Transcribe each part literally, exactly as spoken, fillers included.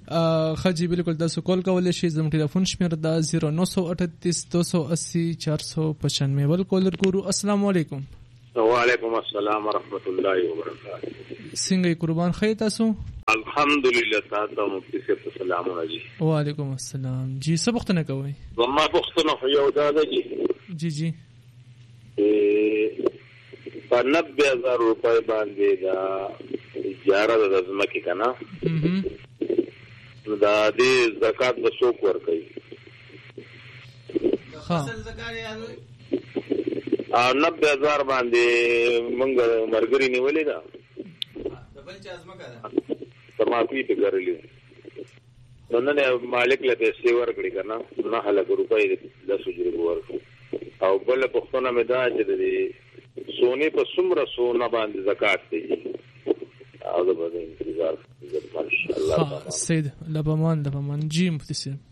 خاجي بالکل تاسو کول کولای شئ. زموږ ټلیفون شمېره ده زیرو نو سو اٹھتیس دو سو اسی چار سو پچانوے. بل کولر ګورو. السلام علیکم. وعلیکم السلام ورحمۃ اللہ وبرکاتہ. څنګه قربان خی تاسو؟ الحمدلله. تاسو مفتی صاحب سلام علیکم. وعلیکم السلام. جی څه پوښتنه کوئ؟ زما پوښتنه خو یو دا ده چې جی جی په نبے هزار روپۍ باندې دا اجاره د ځمکې که نه نو دا دې زکات به څوک ورکوي؟ نبے هزار باندې موږ مرګري نیولې ده تماکوي پې کرلي نو نن مالک له پیسې ورکړي که نه نهه لکه روپۍ لس اجرې به ورکړو. او بله پوښتنه مې دا چې د سونې په څومره سونه باندې زکات دی او د به انتظار الله سید لبمان لبمان. جی مفتی صاحب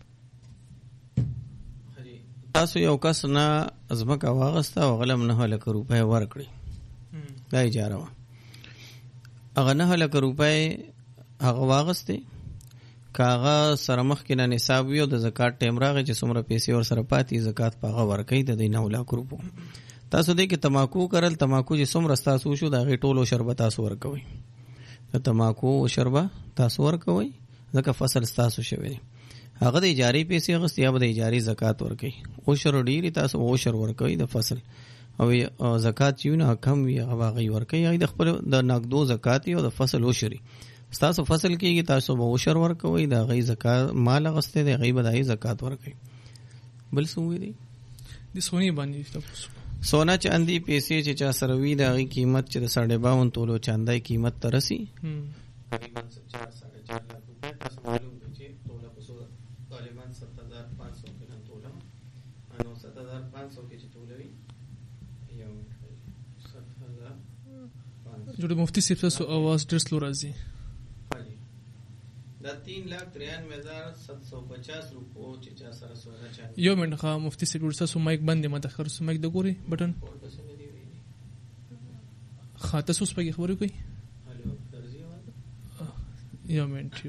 تاسو یو کس نه ځمکه واغسته او هغه له نهه لکه روپۍ ورکړي دا اجاره وه. هغه نهه لکه روپۍ هغه واغستې که هغه سره مخکې نه نصاب وي او د زکات ټایم راغی چې څومره پیسې ورسره پاتې زکات په هغه ورکوي د دې نهه لکو روپو. تاسو دی کې تماکو کرل تماکو چې څومره ستاسو شو د هغې ټولو شربه تاسو ورکوئ. د تماکو شربه تاسو ورکوئ ځکه فصل ستاسو شوی دی. هغه د اجارې پیسې اخیستې یا به د اجارې زکات ورکوي. عشر ډېرې تاسو عشر ورکوئ د فصل او زکات چې وي نه کم وي هغه به هغوی ورکوي. هغوی د خپل د نقدو زکات او د فصل عشر ستاسو فصل کېږي تاسو به عشر ورکوئ د هغوی زکات مال اخیستی دی هغوی به د هغوی زکات ورکوي. بل څه ووایي دی د سونې باندې سونا چاندی پیسې چې چا سره وي د هغې قیمت چې د ساڑھے باون تولو چاندی قیمت ته رسي تقریبا چار ساڑھے چار لاکھ روپے. تاسو معلوم دی چې توله په څو غالبا ست هزار پانچ سو کې نه توله نو ست هزار پانچ سو کې چې توله وي یو ست هزار پانچ جوړ مفتی صاحب تاسو اواز ډېر سلو راځي. دا تین لاکھ ترانوے ہزار سات سو پچاس روپو چې چا سره سونا چاندی. یو منټ ښه مفتی صاحب ورته سو مایک بند دی ماته خرڅ مایک د ګوري بٹن ښه تاسو اوس پکې خبرې کوئ. یو منټ